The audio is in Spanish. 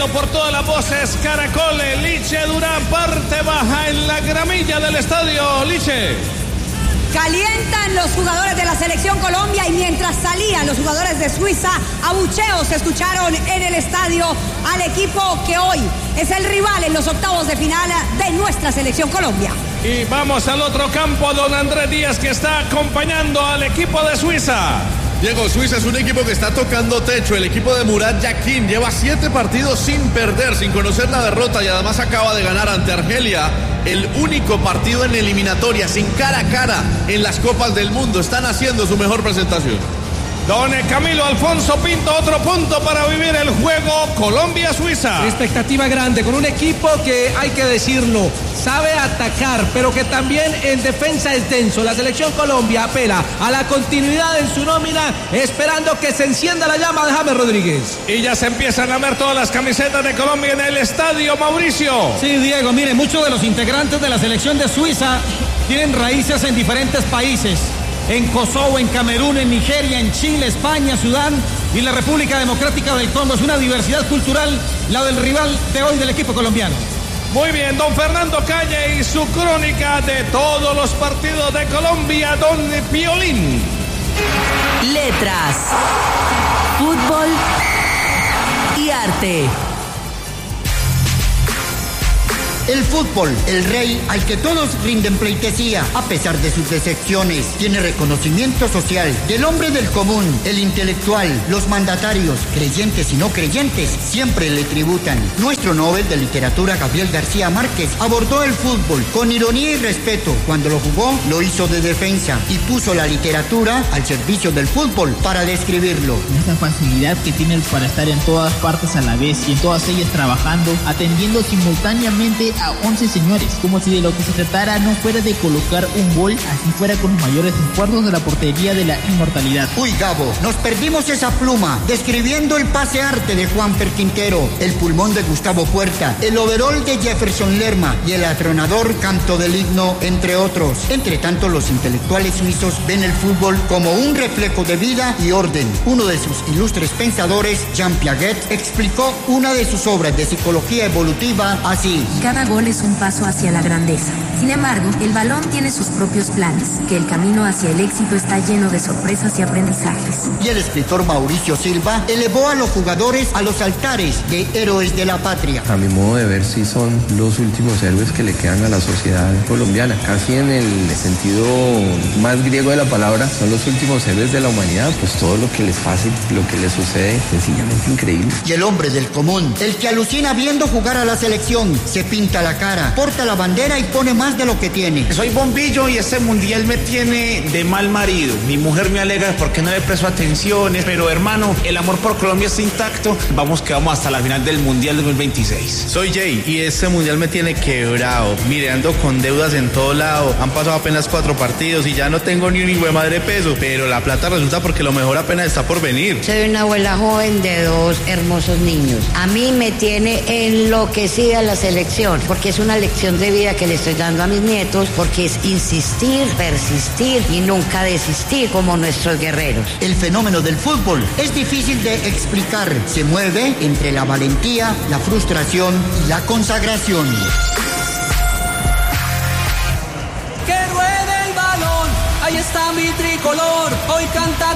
transmitiendo por todas las voces Caracol. Liche Durán, parte baja en la gramilla del estadio. Liche. Calientan los jugadores de la Selección Colombia y mientras salían los jugadores de Suiza, abucheos se escucharon en el estadio al equipo que hoy es el rival en los octavos de final de nuestra Selección Colombia. Y vamos al otro campo, don Andrés Díaz, que está acompañando al equipo de Suiza. Diego, Suiza es un equipo que está tocando techo. El equipo de Murat Yakin lleva 7 partidos sin perder, sin conocer la derrota, y además acaba de ganar ante Argelia el único partido en eliminatoria, sin cara a cara en las Copas del Mundo. Están haciendo su mejor presentación. Don Camilo Alfonso Pinto, otro punto para vivir el juego Colombia-Suiza. Expectativa grande con un equipo que, hay que decirlo, sabe atacar, pero que también en defensa es denso. La Selección Colombia apela a la continuidad en su nómina, esperando que se encienda la llama de James Rodríguez. Y ya se empiezan a ver todas las camisetas de Colombia en el estadio, Mauricio. Sí, Diego, mire, muchos de los integrantes de la Selección de Suiza tienen raíces en diferentes países. En Kosovo, en Camerún, en Nigeria, en Chile, España, Sudán y la República Democrática del Congo. Es una diversidad cultural la del rival de hoy del equipo colombiano. Muy bien, don Fernando Calle y su crónica de todos los partidos de Colombia, don Piolín. Letras, fútbol y arte. El fútbol, el rey al que todos rinden pleitesía, a pesar de sus decepciones, tiene reconocimiento social del hombre del común, el intelectual, los mandatarios, creyentes y no creyentes, siempre le tributan. Nuestro Nobel de Literatura, Gabriel García Márquez, abordó el fútbol con ironía y respeto. Cuando lo jugó, lo hizo de defensa y puso la literatura al servicio del fútbol para describirlo. Esta facilidad que tiene para estar en todas partes a la vez y en todas ellas trabajando, atendiendo simultáneamente a 11 señores, como si de lo que se tratara no fuera de colocar un gol, así fuera con los mayores esfuerzos de la portería de la inmortalidad. Uy, Gabo, nos perdimos esa pluma, describiendo el pase arte de Juanfer Quintero, el pulmón de Gustavo Puerta, el overol de Jefferson Lerma y el atronador canto del himno, entre otros. Entre tanto, los intelectuales suizos ven el fútbol como un reflejo de vida y orden. Uno de sus ilustres pensadores, Jean Piaget, explicó una de sus obras de psicología evolutiva así: cada gol es un paso hacia la grandeza. Sin embargo, el balón tiene sus propios planes, que el camino hacia el éxito está lleno de sorpresas y aprendizajes. Y el escritor Mauricio Silva elevó a los jugadores a los altares de héroes de la patria. A mi modo de ver, sí son los últimos héroes que le quedan a la sociedad colombiana. Casi en el sentido más griego de la palabra, son los últimos héroes de la humanidad. Pues todo lo que les pasa, lo que les sucede, sencillamente increíble. Y el hombre del común, el que alucina viendo jugar a la selección, se pinta la cara, porta la bandera y pone más de lo que tiene. Soy bombillo y este mundial me tiene de mal marido. Mi mujer me alega porque no le presto atención, pero hermano, el amor por Colombia está intacto. Vamos que vamos hasta la final del mundial 2026. Soy Jay y este mundial me tiene quebrado. Mire, ando con deudas en todo lado. Han pasado apenas 4 partidos y ya no tengo ni un hijo de madre peso, pero la plata resulta porque lo mejor apenas está por venir. Soy una abuela joven de 2 hermosos niños. A mí me tiene enloquecida la selección, porque es una lección de vida que le estoy dando a mis nietos, porque es insistir, persistir y nunca desistir como nuestros guerreros. El fenómeno del fútbol es difícil de explicar. Se mueve entre la valentía, la frustración y la consagración. Que ruede el balón, ahí está mi tricolor, hoy canta